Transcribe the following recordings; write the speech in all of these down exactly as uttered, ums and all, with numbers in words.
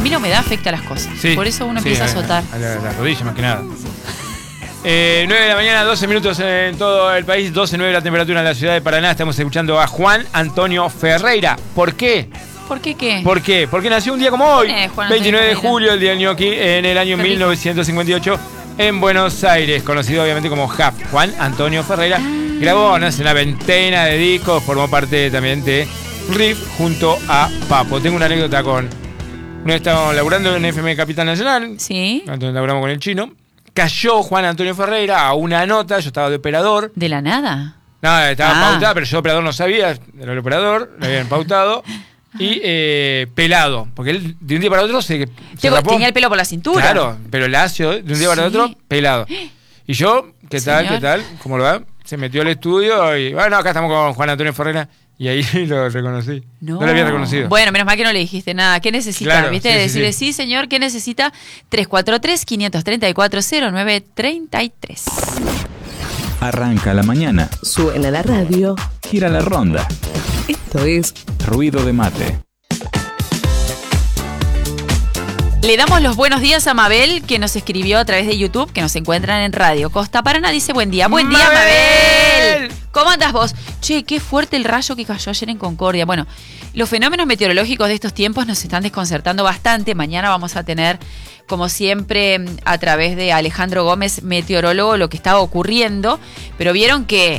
mí la humedad afecta a las cosas. Sí, Por eso uno sí, empieza a a, azotar. A la, la rodilla más que nada. Eh, nueve de la mañana, doce minutos en todo el país, doce nueve la temperatura en la ciudad de Paraná. Estamos escuchando a Juan Antonio Ferreira. ¿Por qué? ¿Por qué qué? ¿Por qué? Porque nació un día como hoy, Eh, Juan veintinueve de Ferreira. julio, el día del ñoqui, en el año Qué mil rico. novecientos cincuenta y ocho, en Buenos Aires, conocido obviamente como J A P. Juan Antonio Ferreira grabó no sé, una veintena de discos, formó parte también de Riff junto a Papo. Tengo una anécdota con... Uno estaba laburando en F M Capital Nacional, Sí. entonces laburamos con el chino. Cayó Juan Antonio Ferreira a una nota, yo estaba de operador. ¿De la nada? No, estaba Ah. pautada, pero yo operador no sabía, era el operador, lo habían pautado. Y eh, pelado, porque él de un día para otro se, se Tengo- rapó. Tenía el pelo por la cintura. Claro, pero lacio, de un día para Sí. otro, pelado. Y yo, ¿qué tal, Señor. qué tal? ¿Cómo lo va? Se metió al estudio y, bueno, acá estamos con Juan Antonio Ferreira. Y ahí lo reconocí. No, lo había reconocido. Bueno, menos mal que no le dijiste nada. ¿Qué necesita? Claro, ¿Viste? sí, sí, Decirle, sí. sí, señor, ¿qué necesita? tres cuatro tres, cinco tres cuatro, cero nueve tres tres. Arranca la mañana, Suena la radio. gira la ronda. Esto es Ruido de mate. Le damos los buenos días a Mabel, que nos escribió a través de YouTube, que nos encuentran en Radio Costa Paraná. Dice, buen día. Buen día, ¡Mabel! Mabel. ¿Cómo andas vos? Che, qué fuerte el rayo que cayó ayer en Concordia. Bueno, los fenómenos meteorológicos de estos tiempos nos están desconcertando bastante. Mañana vamos a tener, como siempre, a través de Alejandro Gómez, meteorólogo, lo que estaba ocurriendo. Pero vieron que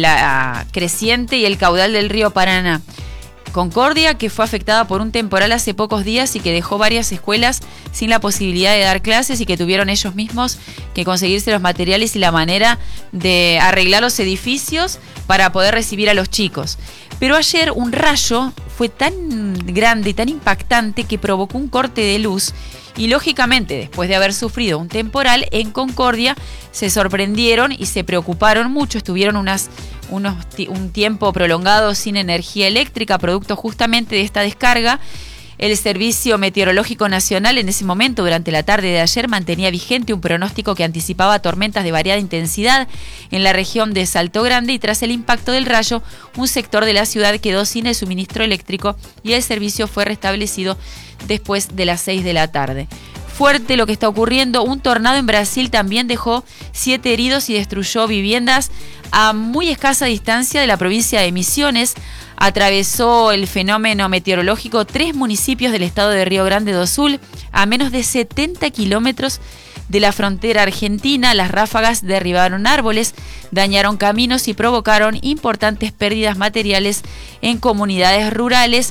la creciente y el caudal del río Paraná, Concordia, que fue afectada por un temporal hace pocos días y que dejó varias escuelas sin la posibilidad de dar clases y que tuvieron ellos mismos que conseguirse los materiales y la manera de arreglar los edificios para poder recibir a los chicos. Pero ayer un rayo fue tan grande y tan impactante que provocó un corte de luz y lógicamente después de haber sufrido un temporal en Concordia se sorprendieron y se preocuparon mucho, estuvieron unas, unos, un tiempo prolongado sin energía eléctrica producto justamente de esta descarga. El Servicio Meteorológico Nacional en ese momento, durante la tarde de ayer, mantenía vigente un pronóstico que anticipaba tormentas de variada intensidad en la región de Salto Grande y tras el impacto del rayo, un sector de la ciudad quedó sin el suministro eléctrico y el servicio fue restablecido después de las seis de la tarde. Fuerte lo que está ocurriendo, un tornado en Brasil también dejó siete heridos y destruyó viviendas a muy escasa distancia de la provincia de Misiones. Atravesó el fenómeno meteorológico tres municipios del estado de Río Grande do Sul, a menos de setenta kilómetros de la frontera argentina. Las ráfagas derribaron árboles, dañaron caminos y provocaron importantes pérdidas materiales en comunidades rurales.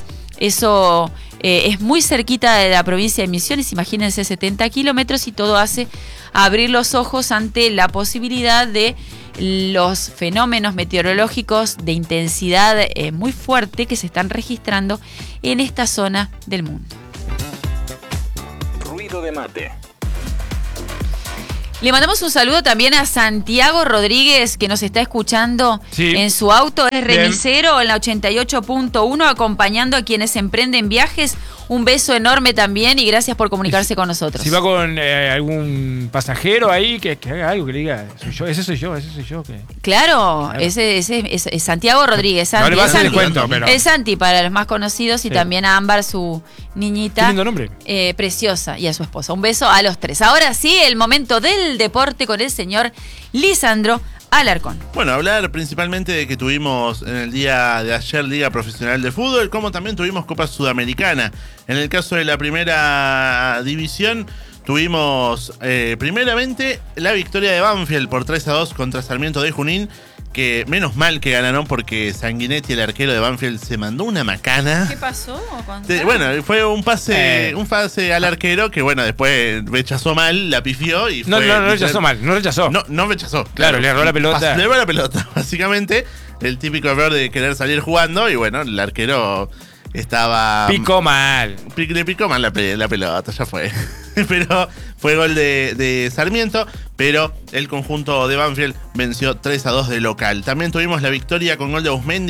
Eso eh, es muy cerquita de la provincia de Misiones, imagínense setenta kilómetros, y todo hace abrir los ojos ante la posibilidad de los fenómenos meteorológicos de intensidad eh, muy fuerte que se están registrando en esta zona del mundo. Ruido de mate. Le mandamos un saludo también a Santiago Rodríguez, que nos está escuchando Sí. en su auto. Es Bien. remisero en la ochenta y ocho punto uno, acompañando a quienes emprenden viajes. Un beso enorme también y gracias por comunicarse con nosotros. Si va con eh, algún pasajero ahí, que, que haga algo, que le diga, soy yo, ese soy yo, ese soy yo. Que... Claro, ese, ese, ese es Santiago Rodríguez. Santi, No le va a es hacer Santi. descuento, pero... Es Santi para los más conocidos y Sí. también a Ámbar, su niñita. Qué lindo nombre. Eh, preciosa, y a su esposa. Un beso a los tres. Ahora sí, el momento del deporte con el señor Lisandro Alarcón. Bueno, hablar principalmente de que tuvimos en el día de ayer Liga Profesional de Fútbol, como también tuvimos Copa Sudamericana. En el caso de la primera división, tuvimos eh, primeramente la victoria de Banfield por tres a dos contra Sarmiento de Junín, que menos mal que ganaron porque Sanguinetti, el arquero de Banfield, se mandó una macana. ¿Qué pasó? De- bueno, fue un pase, Eh. un pase al arquero que, bueno, después rechazó mal, la pifió y No, fue... no, no rechazó mal, no rechazó. No, no rechazó. Claro, le erró la pelota. Pas- Le erró la pelota, básicamente. El típico error de querer salir jugando y, bueno, el arquero estaba... Picó mal. Pic- Le picó mal la, pe- la pelota, ya fue. Pero fue gol de, de Sarmiento, pero el conjunto de Banfield venció tres a dos de local. También tuvimos la victoria con gol de Busmendi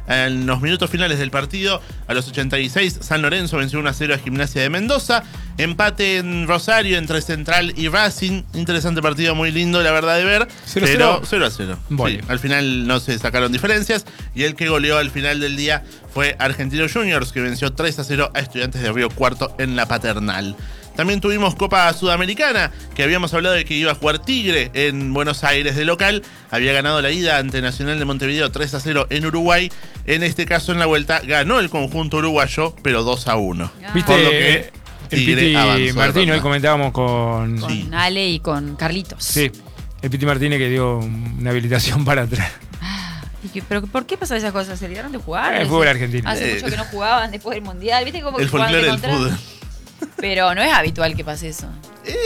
En los minutos finales del partido, a los ochenta y seis, San Lorenzo venció uno a cero a Gimnasia de Mendoza. Empate en Rosario entre Central y Racing. Interesante partido, muy lindo, la verdad, de ver. cero pero cero a cero. Bueno. Sí, al final no se sacaron diferencias. Y el que goleó al final del día fue Argentino Juniors, que venció tres a cero a Estudiantes de Río Cuarto en la Paternal. También tuvimos Copa Sudamericana, que habíamos hablado de que iba a jugar Tigre en Buenos Aires de local. Había ganado la ida ante Nacional de Montevideo tres a cero en Uruguay. En este caso, en la vuelta, ganó el conjunto uruguayo, pero dos a uno. ¿Viste? Por lo que el Tigre Piti avanzó Martino, de hoy ronda. comentábamos con... Con Sí. Ale y con Carlitos. Sí, el Piti Martínez que dio una habilitación para atrás. ¿Y qué- ¿Pero por qué pasan esas cosas? ¿Se olvidaron de jugar? El fútbol argentino. Hace Eh. mucho que no jugaban después del Mundial. ¿Viste cómo El que jugaban folclore de del contra? fútbol. Pero no es habitual que pase eso.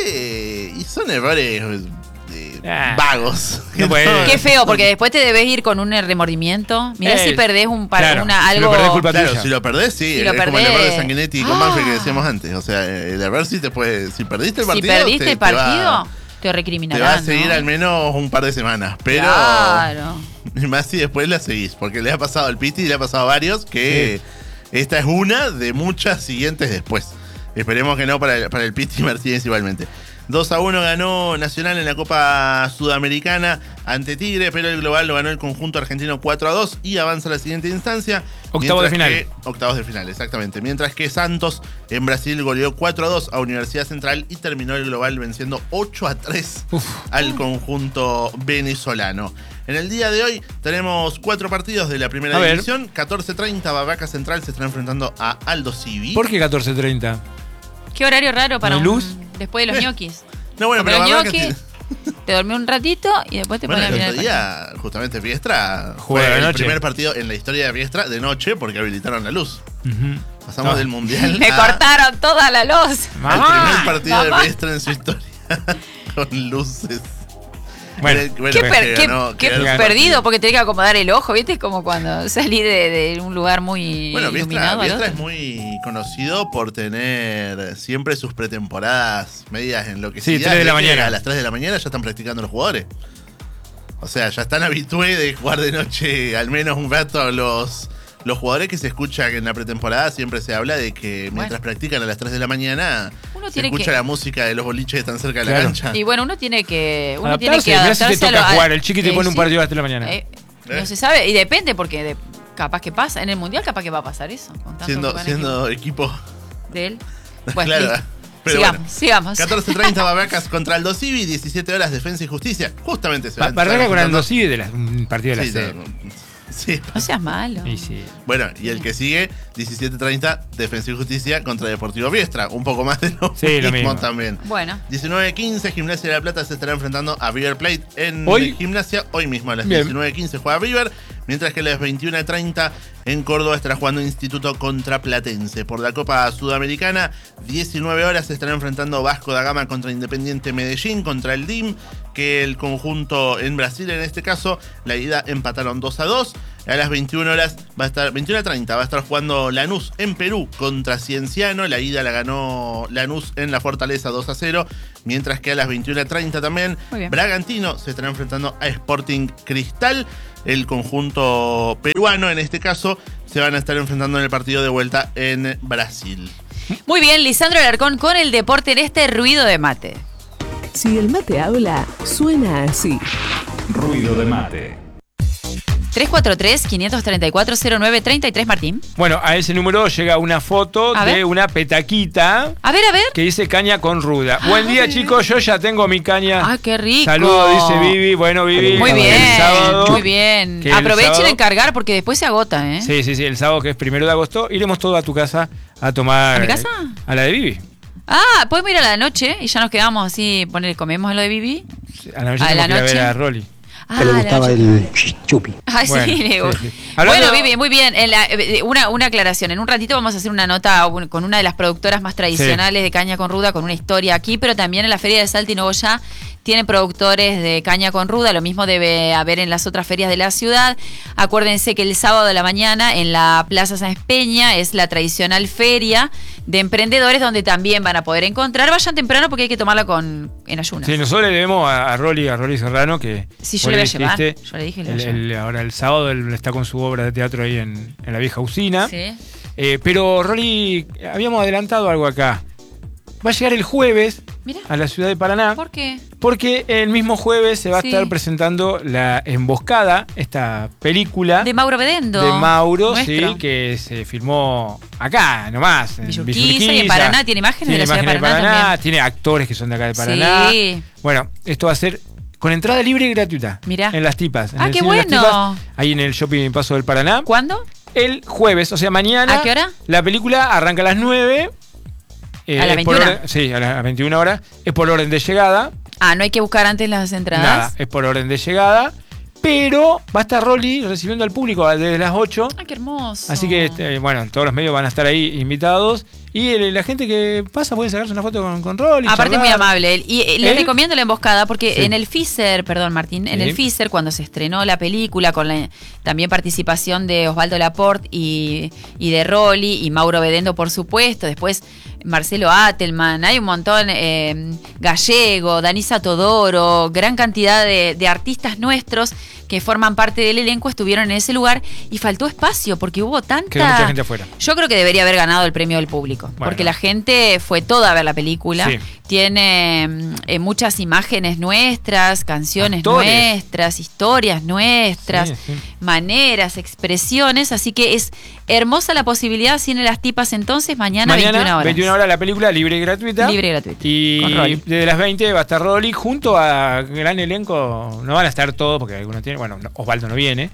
Eh, y son errores eh, Ah. vagos. No puede. Qué feo, porque después te debes ir con un remordimiento. Mirá Eh, si perdés un par, claro, una, si algo. lo perdés culpa Claro, tuya. si lo perdés, sí, Si lo es como el perdés. error de Sanguinetti con Ah. Banfield que decíamos antes. O sea, el error sí te puede. Si perdiste el si partido. perdiste te- el te va- partido, te Te recriminarán. va a seguir ¿no? al menos un par de semanas. Pero. Claro. Y más si después la seguís. Porque le ha pasado al Piti y le ha pasado a varios que esta es una de muchas siguientes después. Esperemos que no para el, para el Piti Martínez igualmente. dos a uno ganó Nacional en la Copa Sudamericana ante Tigre, pero el global lo ganó el conjunto argentino cuatro a dos y avanza a la siguiente instancia. Octavos de Mientras final. que- octavos de final, exactamente. Mientras que Santos en Brasil goleó cuatro a dos a Universidad Central y terminó el global venciendo ocho a tres Uf. al conjunto venezolano. En el día de hoy tenemos cuatro partidos de la primera A ver. división. catorce treinta, Barraca Central se está enfrentando a Aldo Civi. ¿Por qué catorce treinta? Qué horario raro para ¿No hay un- luz? después de los Eh. ñoquis. No, bueno, Porque pero los Barraca ñoquis, tiene- te dormí un ratito y después te Bueno, pones a el mirar otro el partido. día, justamente Viestra Juega fue de el noche. primer partido en la historia de Viestra de noche porque habilitaron la luz. Ujú. Pasamos No. del Mundial Me a- cortaron toda la luz. al Mamá. primer partido Mamá. de Viestra en su historia con luces. Bueno, Era- bueno, Qué, que per- qué- ganó- qué que ganó el perdido, partido. porque tenés que acomodar el ojo, ¿viste? Es como cuando salí de, de un lugar muy Bueno, Viestra, iluminado. al Viestra otro. es muy conocido por tener siempre sus pretemporadas medias enloquecidas. Sí, tres de la que mañana. A las tres de la mañana ya están practicando los jugadores. O sea, ya están habitué de jugar de noche al menos un rato los, los jugadores que se escucha que en la pretemporada siempre se habla de que mientras Bueno. practican a las tres de la mañana Uno se tiene escucha que- la música de los boliches que están cerca de la Claro. cancha. Y bueno, uno tiene que uno Adaptarse, tiene que mirá si te adaptarse a toca lo- a- jugar, el chiqui te eh, pone un sí. partido a las tres de la mañana. Eh, ¿Eh? No se sabe, y depende, porque de- capaz que pasa. En el Mundial capaz que va a pasar eso. con tanto siendo buen siendo equipo. equipo de él. Bueno, Claro. listo. Pero sigamos, bueno. sigamos. catorce treinta Barracas contra Aldo Civi, diecisiete horas Defensa y Justicia. Justamente se Ba- van- Barraca se con van Aldo juntando- Civi de las- un partido de la Sí, serie. no, sí. No seas malo. Sí, sí. Bueno, y el que sigue, diecisiete treinta, Defensa y Justicia contra Deportivo Viestra. Un poco más de lo, Sí, lo mismo mismo. también. Bueno, diecinueve quince, Gimnasia de la Plata se estará enfrentando a River Plate en ¿Hoy? Gimnasia. Hoy mismo a las Bien. diecinueve quince juega River, mientras que a las veintiuno treinta en Córdoba estará jugando Instituto contra Platense. Por la Copa Sudamericana, diecinueve horas se estará enfrentando Vasco da Gama contra Independiente Medellín, contra el D I M, que el conjunto en Brasil, en este caso, la ida empataron dos a dos. A las veintiuna horas va a estar, veintiuno treinta va a estar jugando Lanús en Perú contra Cienciano. La ida la ganó Lanús en la Fortaleza dos a cero. Mientras que a las veintiuna treinta también Muy bien. Bragantino se estará enfrentando a Sporting Cristal. El conjunto peruano, en este caso, se van a estar enfrentando en el partido de vuelta en Brasil. muy bien, Lisandro Alarcón con el deporte en este ruido de mate. Si el mate habla, suena así. Ruido de mate. tres cuatro tres, cinco tres cuatro, cero nueve tres tres, Martín. Bueno, a ese número llega una foto A de ver. una petaquita A ver, a ver. que dice caña con ruda. Buen día, chicos. Yo ya tengo mi caña. Ah, qué rico. Saludos, dice Vivi. Bueno, Vivi. Muy el bien, sábado, muy bien. que el Aprovechen sábado- a encargar porque después se agota, ¿eh? Sí, sí, sí. El sábado, que es primero de agosto, iremos todos a tu casa a tomar. ¿A mi casa? eh, A la de Vivi. Ah, podemos ir a la noche y ya nos quedamos así, poner, comemos en lo de Bibi. A la noche ¿A tenemos la que ir a ver noche? a Rolly. Ah, que le la gustaba noche. el chupi. Ay, Bueno, sí, le digo. sí, sí. Hablando- Bueno, Vivi, muy bien. En la- eh, una, una aclaración. En un ratito vamos a hacer una nota un- con una de las productoras más tradicionales de caña con ruda, con una historia aquí, pero también en la Feria de Salta y Nogoyá tienen productores de caña con ruda. Lo mismo debe haber en las otras ferias de la ciudad. Acuérdense que el sábado de la mañana en la Plaza Sáenz Peña es la tradicional feria de emprendedores donde también van a poder encontrar. Vayan temprano porque hay que tomarla con en ayunas. Sí, nosotros le debemos a, a Rolly, a Rolly Serrano, que Sí, yo vos le voy a dijiste, llevar. Yo le dije, le voy a el- el- ahora el sábado él está con su obra de teatro ahí en, en la vieja usina. Sí. Eh, pero, Rolly, habíamos adelantado algo acá. Va a llegar el jueves Mirá. a la ciudad de Paraná. ¿Por qué? Porque el mismo jueves se va Sí. a estar presentando La Emboscada, esta película De Mauro Bedendo. de Mauro, nuestro. sí, que se filmó acá nomás, en Villurquiza, Villurquiza. y en Paraná, tiene imágenes Tiene de la ciudad de imágenes Paraná también. tiene actores que son de acá de Paraná. Sí. Bueno, esto va a ser con entrada libre y gratuita. Mirá. En Las Tipas. en Ah, el qué cine Las bueno. Tipas, ahí en el Shopping Paso del Paraná. ¿Cuándo? El jueves, o sea, mañana. ¿A qué hora? La película arranca a las nueve. eh, ¿A las es por veintiuna? orden- sí, a las veintiuna horas. Es por orden de llegada. Ah, no hay que buscar antes las entradas. Nada, es por orden de llegada. Pero va a estar Rolly recibiendo al público desde las ocho. Ay, qué hermoso. Así que, este, bueno, todos los medios van a estar ahí invitados. Y el- la gente que pasa puede sacarse una foto con, con Rolly. Aparte, charlar. muy amable él. Y eh, les ¿Él? recomiendo La Emboscada porque Sí. en el Pfizer, perdón Martín, en Sí. el Pfizer, cuando se estrenó la película, con la también participación de Osvaldo Laporte y, y de Rolly y Mauro Bedendo, por supuesto, después Marcelo Atelman, hay un montón, eh, Gallego, Danisa Todoro, gran cantidad de, de artistas nuestros que forman parte del elenco estuvieron en ese lugar y faltó espacio porque hubo tanta... Quedó mucha gente afuera. Yo creo que debería haber ganado el premio del público, Bueno. porque la gente fue toda a ver la película. Sí. Tiene mm, eh, muchas imágenes nuestras, canciones Actores. nuestras, historias nuestras, Sí, sí. maneras, expresiones, así que es hermosa la posibilidad. Cine Las Tipas entonces, mañana, Mañana, veintiuna horas. veintiuna horas la película, libre y gratuita. Libre y gratuita. Y Con Rolly. desde las veinte va a estar Rolly junto a gran elenco. No van a estar todos porque algunos tienen. Bueno, no- Osvaldo no viene.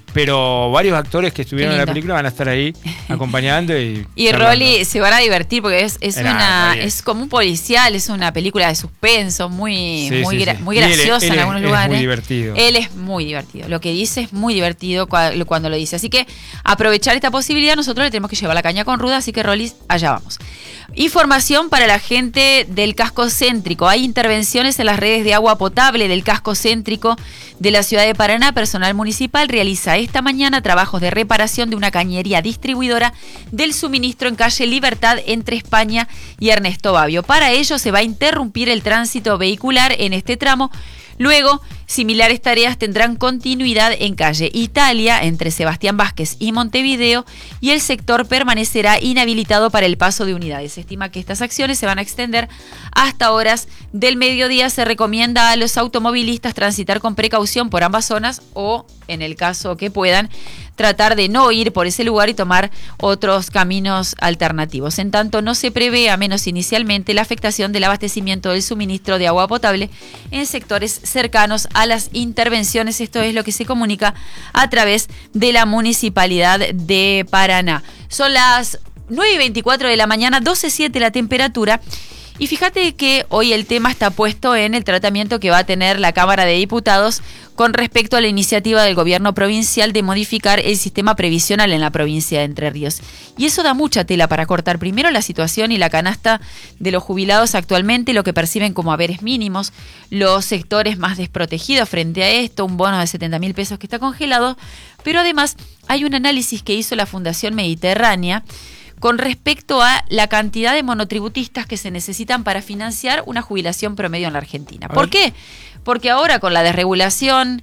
Pero varios actores que estuvieron en la lindo. película van a estar ahí acompañando. Y, Y charlando. Rolly se van a divertir porque es, es Era, una Rolly es- es como un policial, es una película de suspenso, muy, Sí, muy, sí, gra- sí. muy Y él- graciosa él en es- algunos él es lugares. muy divertido. Él es muy divertido. Lo que dice es muy divertido cua- cuando lo dice. Así que aprovechar esta posibilidad, nosotros le tenemos que llevar la caña con ruda, así que Rolly, allá vamos. Información para la gente del casco céntrico. Hay intervenciones en las redes de agua potable del casco céntrico de la ciudad de Paraná. Personal municipal realiza esta mañana trabajos de reparación de una cañería distribuidora del suministro en calle Libertad entre España y Ernesto Babio. Para ello se va a interrumpir el tránsito vehicular en este tramo. Luego, similares tareas tendrán continuidad en calle Italia, entre Sebastián Vázquez y Montevideo, y el sector permanecerá inhabilitado para el paso de unidades. Se estima que estas acciones se van a extender hasta horas del mediodía. Se recomienda a los automovilistas transitar con precaución por ambas zonas o, en el caso que puedan, tratar de no ir por ese lugar y tomar otros caminos alternativos. En tanto, no se prevé, a menos inicialmente, la afectación del abastecimiento del suministro de agua potable en sectores cercanos a las intervenciones. Esto es lo que se comunica a través de la Municipalidad de Paraná. Son las nueve y veinticuatro de la mañana, doce coma siete la temperatura. Y fíjate que hoy el tema está puesto en el tratamiento que va a tener la Cámara de Diputados con respecto a la iniciativa del gobierno provincial de modificar el sistema previsional en la provincia de Entre Ríos. Y eso da mucha tela para cortar. Primero, la situación y la canasta de los jubilados actualmente, lo que perciben como haberes mínimos, los sectores más desprotegidos frente a esto, un bono de setenta mil pesos que está congelado. Pero además hay un análisis que hizo la Fundación Mediterránea con respecto a la cantidad de monotributistas que se necesitan para financiar una jubilación promedio en la Argentina. ¿Por qué? Porque ahora con la desregulación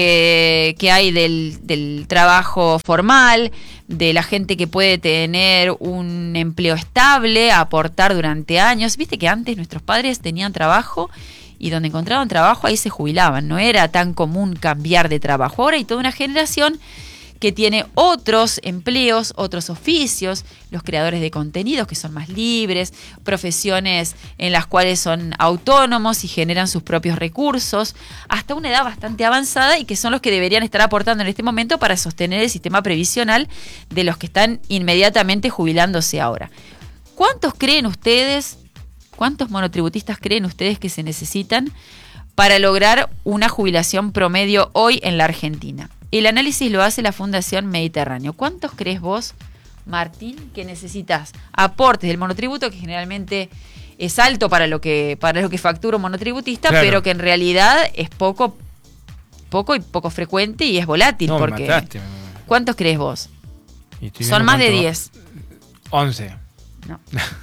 que, que hay del, del trabajo formal, de la gente que puede tener un empleo estable, aportar durante años. Viste que antes nuestros padres tenían trabajo y donde encontraban trabajo ahí se jubilaban. No era tan común cambiar de trabajo. Ahora hay toda una generación que tiene otros empleos, otros oficios, los creadores de contenidos que son más libres, profesiones en las cuales son autónomos y generan sus propios recursos, hasta una edad bastante avanzada y que son los que deberían estar aportando en este momento para sostener el sistema previsional de los que están inmediatamente jubilándose ahora. ¿Cuántos creen ustedes, cuántos monotributistas creen ustedes que se necesitan para lograr una jubilación promedio hoy en la Argentina? El análisis lo hace la Fundación Mediterráneo. ¿Cuántos crees vos, Martín, que necesitas aportes del monotributo, que generalmente es alto para lo que para lo que factura un monotributista, Claro. pero que en realidad es poco, poco y poco frecuente y es volátil? No, me porque mataste. ¿cuántos crees vos? Y estoy Son viendo más de cuánto- diez. once. No.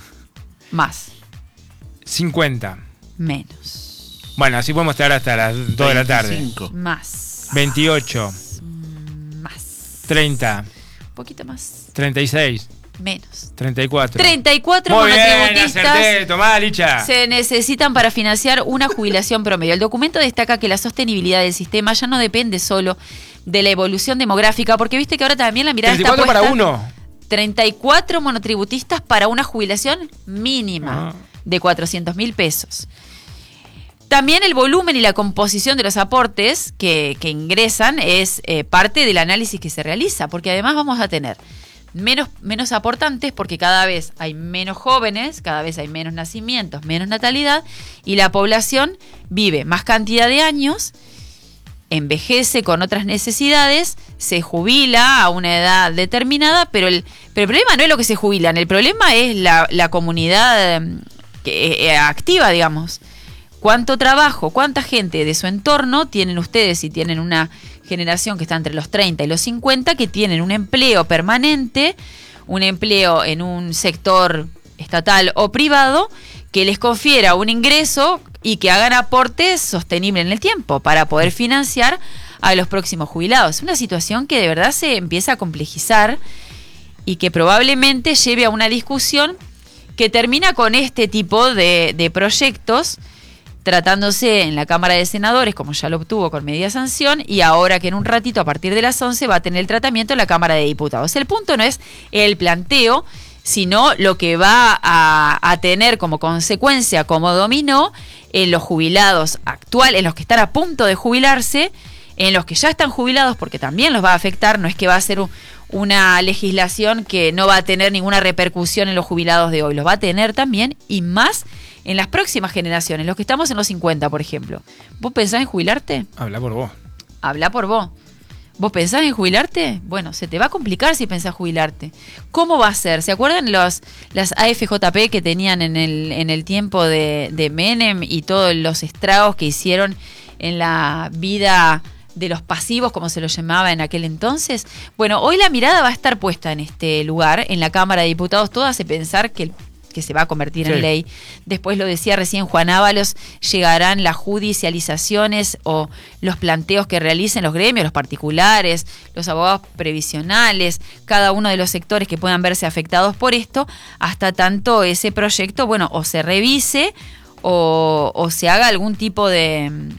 Más. cincuenta. Menos. Bueno, así podemos estar hasta las dos de la tarde. veinticinco. Más. veintiocho. Más. treinta. Un poquito más. treinta y seis. Menos. treinta y cuatro. treinta y cuatro Muy bien, monotributistas acerté. Tomá, Licha. se necesitan para financiar una jubilación promedio. El documento destaca que la sostenibilidad del sistema ya no depende solo de la evolución demográfica, porque viste que ahora también la mirada treinta y cuatro está puesta... para uno. treinta y cuatro monotributistas para una jubilación mínima Ah. de cuatrocientos mil pesos. También el volumen y la composición de los aportes que, que ingresan es eh, parte del análisis que se realiza, porque además vamos a tener menos, menos aportantes porque cada vez hay menos jóvenes, cada vez hay menos nacimientos, menos natalidad, y la población vive más cantidad de años, envejece con otras necesidades, se jubila a una edad determinada, pero el, pero el problema no es lo que se jubilan, el problema es la, la comunidad eh, que, eh, activa, digamos. ¿Cuánto trabajo, cuánta gente de su entorno tienen ustedes si tienen una generación que está entre los treinta y los cincuenta, que tienen un empleo permanente, un empleo en un sector estatal o privado, que les confiera un ingreso y que hagan aportes sostenibles en el tiempo para poder financiar a los próximos jubilados? Es una situación que de verdad se empieza a complejizar y que probablemente lleve a una discusión que termina con este tipo de, de proyectos, tratándose en la Cámara de Senadores, como ya lo obtuvo con media sanción, y ahora que en un ratito, a partir de las once, va a tener el tratamiento en la Cámara de Diputados. El punto no es el planteo, sino lo que va a, a tener como consecuencia, como dominó, en los jubilados actuales, en los que están a punto de jubilarse, en los que ya están jubilados, porque también los va a afectar, no es que va a ser un, una legislación que no va a tener ninguna repercusión en los jubilados de hoy, los va a tener también, y más en las próximas generaciones, los que estamos en los cincuenta, por ejemplo. ¿Vos pensás en jubilarte? Habla por vos. Habla por vos. ¿Vos pensás en jubilarte? Bueno, se te va a complicar si pensás jubilarte. ¿Cómo va a ser? ¿Se acuerdan los las A F J P que tenían en el, en el tiempo de, de Menem y todos los estragos que hicieron en la vida de los pasivos, como se los llamaba en aquel entonces? Bueno, hoy la mirada va a estar puesta en este lugar, en la Cámara de Diputados. Todo hace pensar que el que se va a convertir sí. en ley. Después lo decía recién Juan Ábalos, llegarán las judicializaciones o los planteos que realicen los gremios, los particulares, los abogados previsionales, cada uno de los sectores que puedan verse afectados por esto, hasta tanto ese proyecto, bueno, o se revise o, o se haga algún tipo de... no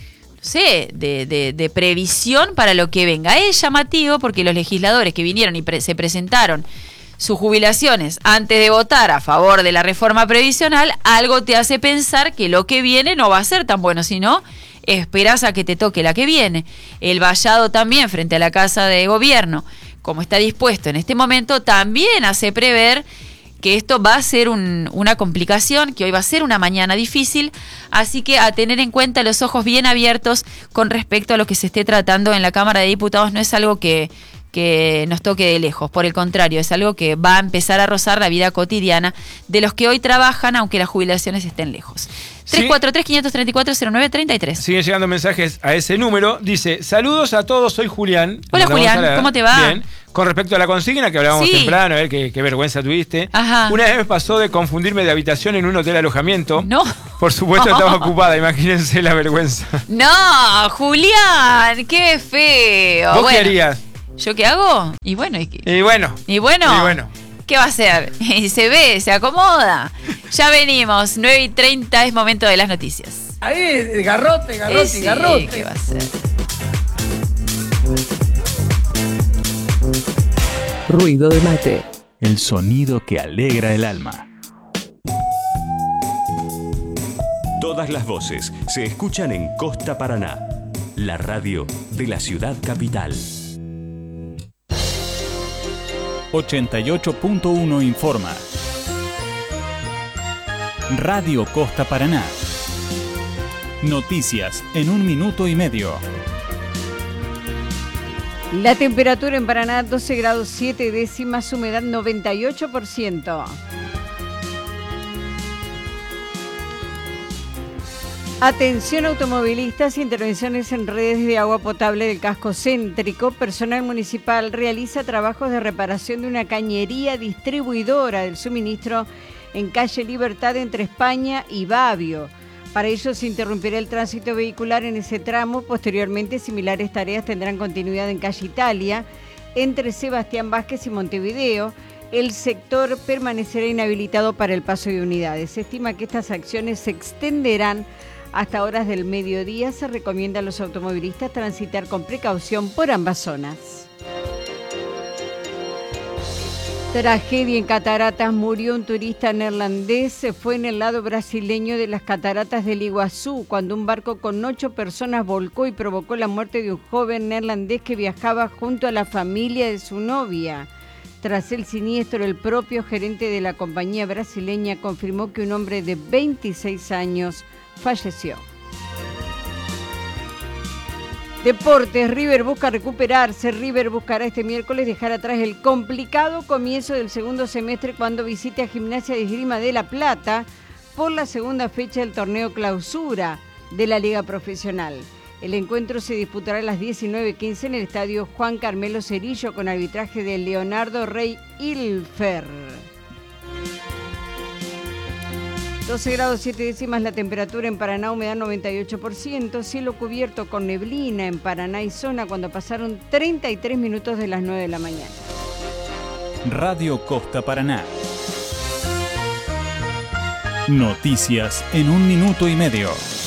sé, de, de, de previsión para lo que venga. Es llamativo porque los legisladores que vinieron y pre- se presentaron sus jubilaciones antes de votar a favor de la reforma previsional, algo te hace pensar que lo que viene no va a ser tan bueno, sino esperás a que te toque la que viene. El vallado también frente a la Casa de Gobierno, como está dispuesto en este momento, también hace prever que esto va a ser un, una complicación, que hoy va a ser una mañana difícil, así que a tener en cuenta, los ojos bien abiertos con respecto a lo que se esté tratando en la Cámara de Diputados. No es algo que que nos toque de lejos, por el contrario, es algo que va a empezar a rozar la vida cotidiana de los que hoy trabajan, aunque las jubilaciones estén lejos. tres cuatro tres, cinco tres cuatro, cero nueve tres tres. Siguen llegando mensajes a ese número. Dice, saludos a todos, soy Julián. Hola Julián, ¿cómo te va? Bien. Con respecto a la consigna que hablábamos sí. temprano, a ver qué, qué vergüenza tuviste. Ajá. Una vez me pasó de confundirme de habitación en un hotel alojamiento. No. Por supuesto estaba ocupada, imagínense la vergüenza. No, Julián, qué feo. ¿Vos bueno, qué harías? ¿Yo qué hago? Y bueno, y, y bueno. Y bueno. Y bueno. ¿Qué va a hacer? Y se ve, se acomoda. Ya venimos, nueve y treinta, es momento de las noticias. Ahí, garrote, garrote, sí, garrote. ¿Qué va a hacer? Ruido de mate. El sonido que alegra el alma. Todas las voces se escuchan en Costa Paraná, la radio de la ciudad capital. ochenta y ocho punto uno informa. Radio Costa Paraná. Noticias en un minuto y medio. La temperatura en Paraná, doce grados siete décimas, humedad noventa y ocho por ciento. Atención automovilistas, intervenciones en redes de agua potable del casco céntrico. Personal municipal realiza trabajos de reparación de una cañería distribuidora del suministro en calle Libertad entre España y Babio. Para ello se interrumpirá el tránsito vehicular en ese tramo. Posteriormente, similares tareas tendrán continuidad en calle Italia entre Sebastián Vázquez y Montevideo. El sector permanecerá inhabilitado para el paso de unidades. Se estima que estas acciones se extenderán hasta horas del mediodía. Se recomienda a los automovilistas transitar con precaución por ambas zonas. Tragedia en Cataratas, murió un turista neerlandés, fue en el lado brasileño de las Cataratas del Iguazú, cuando un barco con ocho personas volcó y provocó la muerte de un joven neerlandés que viajaba junto a la familia de su novia. Tras el siniestro, el propio gerente de la compañía brasileña confirmó que un hombre de veintiséis años falleció. Deportes, River busca recuperarse. River buscará este miércoles dejar atrás el complicado comienzo del segundo semestre cuando visite a Gimnasia de Esgrima de La Plata por la segunda fecha del torneo clausura de la Liga Profesional. El encuentro se disputará a las diecinueve quince en el estadio Juan Carmelo Cerillo con arbitraje de Leonardo Rey Ilfer. doce grados siete décimas la temperatura en Paraná, humedad noventa y ocho por ciento, cielo cubierto con neblina en Paraná y zona cuando pasaron treinta y tres minutos de las nueve de la mañana. Radio Costa Paraná. Noticias en un minuto y medio.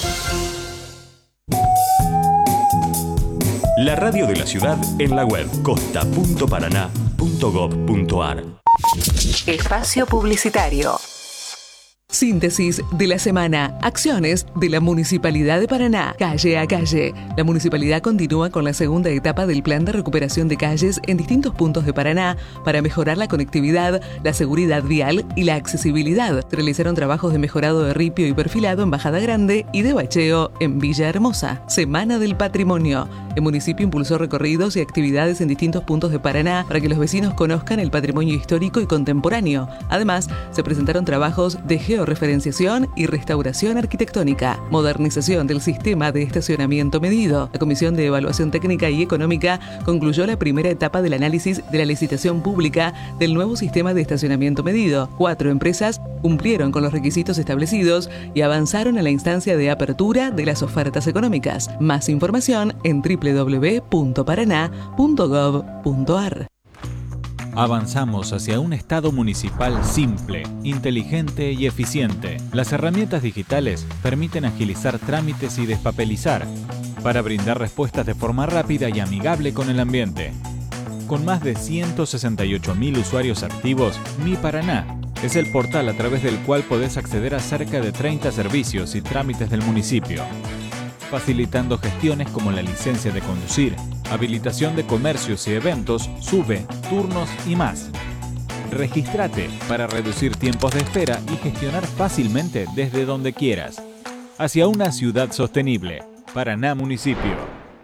La radio de la ciudad en la web costa punto paraná punto gob punto ar. Espacio publicitario. Síntesis de la semana. Acciones de la Municipalidad de Paraná. Calle a calle. La Municipalidad continúa con la segunda etapa del plan de recuperación de calles en distintos puntos de Paraná para mejorar la conectividad, la seguridad vial y la accesibilidad. Se realizaron trabajos de mejorado de ripio y perfilado en Bajada Grande y de bacheo en Villa Hermosa. Semana del Patrimonio. El municipio impulsó recorridos y actividades en distintos puntos de Paraná para que los vecinos conozcan el patrimonio histórico y contemporáneo. Además, se presentaron trabajos de georreferenciación y restauración arquitectónica, modernización del sistema de estacionamiento medido. La Comisión de Evaluación Técnica y Económica concluyó la primera etapa del análisis de la licitación pública del nuevo sistema de estacionamiento medido. Cuatro empresas cumplieron con los requisitos establecidos y avanzaron a la instancia de apertura de las ofertas económicas. Más información en doble u doble u doble u punto paraná punto gob punto ar. Avanzamos hacia un Estado municipal simple, inteligente y eficiente. Las herramientas digitales permiten agilizar trámites y despapelizar para brindar respuestas de forma rápida y amigable con el ambiente. Con más de ciento sesenta y ocho mil usuarios activos, Mi Paraná es el portal a través del cual podés acceder a cerca de treinta servicios y trámites del municipio, facilitando gestiones como la licencia de conducir, habilitación de comercios y eventos, sube, turnos y más. Regístrate para reducir tiempos de espera y gestionar fácilmente desde donde quieras. Hacia una ciudad sostenible. Paraná Municipio.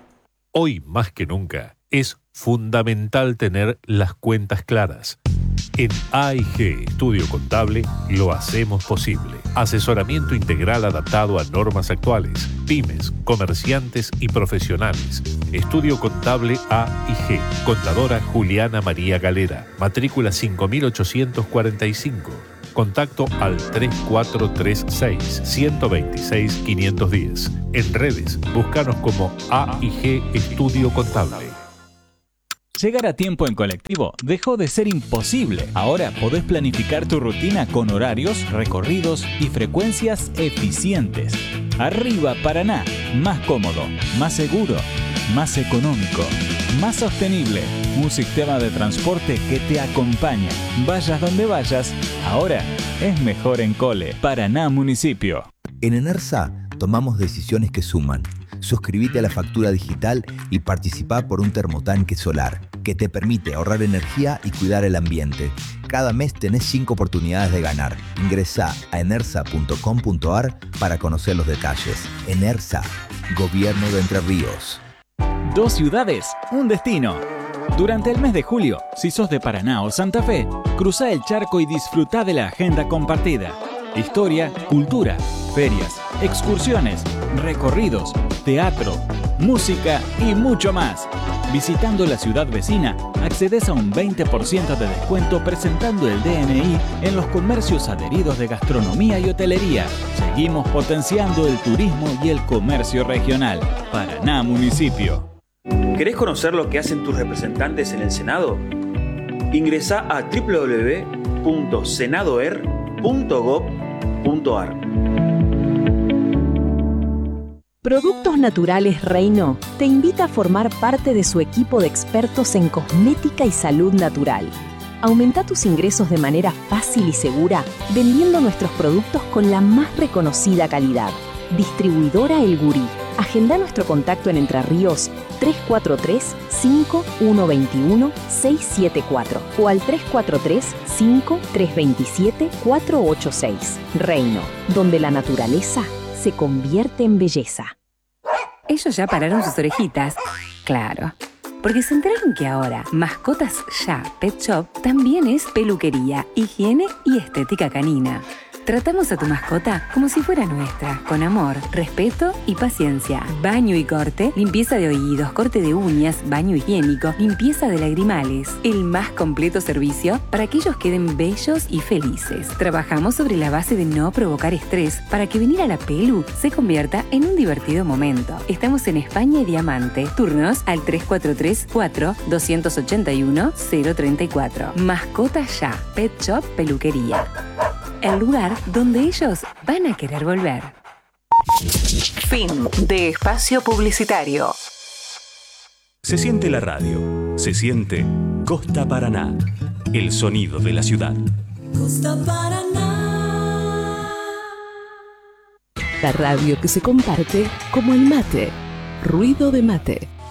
Hoy más que nunca es fundamental tener las cuentas claras. En A I G Estudio Contable lo hacemos posible. Asesoramiento integral adaptado a normas actuales, pymes, comerciantes y profesionales. Estudio Contable A I G. Contadora Juliana María Galera. Matrícula cinco mil ochocientos cuarenta y cinco. Contacto al tres cuatro tres seis, uno dos seis, cinco uno cero. En redes, búscanos como A I G Estudio Contable. Llegar a tiempo en colectivo dejó de ser imposible. Ahora podés planificar tu rutina con horarios, recorridos y frecuencias eficientes. Arriba Paraná, más cómodo, más seguro, más económico, más sostenible. Un sistema de transporte que te acompaña. Vayas donde vayas, ahora es mejor en Cole. Paraná Municipio. En Enersa tomamos decisiones que suman. Suscríbete a la factura digital y participá por un termotanque solar que te permite ahorrar energía y cuidar el ambiente. Cada mes tenés cinco oportunidades de ganar. Ingresá a enersa punto com punto ar para conocer los detalles. Enersa, Gobierno de Entre Ríos. Dos ciudades, un destino. Durante el mes de julio, si sos de Paraná o Santa Fe, cruzá el charco y disfrutá de la agenda compartida. Historia, cultura, ferias, excursiones, recorridos, teatro, música y mucho más. Visitando la ciudad vecina, accedes a un veinte por ciento de descuento presentando el D N I en los comercios adheridos de gastronomía y hotelería. Seguimos potenciando el turismo y el comercio regional. Paraná Municipio. ¿Querés conocer lo que hacen tus representantes en el Senado? Ingresá a doble u doble u doble u punto senadoer punto gob punto ar. Productos Naturales Reino te invita a formar parte de su equipo de expertos en cosmética y salud natural. Aumenta tus ingresos de manera fácil y segura vendiendo nuestros productos con la más reconocida calidad. Distribuidora El Gurí. Agenda nuestro contacto en Entre Ríos tres cuatro tres, cinco uno dos uno, seis siete cuatro o al tres cuatro tres, cinco tres dos siete, cuatro ocho seis. Reino, donde la naturaleza se convierte en belleza. Ellos ya pararon sus orejitas. Claro. Porque se enteraron que ahora Mascotas Ya Pet Shop también es peluquería, higiene y estética canina. Tratamos a tu mascota como si fuera nuestra, con amor, respeto y paciencia. Baño y corte, limpieza de oídos, corte de uñas, baño higiénico, limpieza de lagrimales. El más completo servicio para que ellos queden bellos y felices. Trabajamos sobre la base de no provocar estrés para que venir a la pelu se convierta en un divertido momento. Estamos en España y Diamante. Turnos al tres cuatro tres, cuatro, dos ocho uno, cero tres cuatro. Mascotas Ya, Pet Shop Peluquería. El lugar donde ellos van a querer volver. Fin de espacio publicitario. Se siente la radio, se siente Costa Paraná, el sonido de la ciudad. Costa Paraná. La radio que se comparte como el mate. Ruido de mate.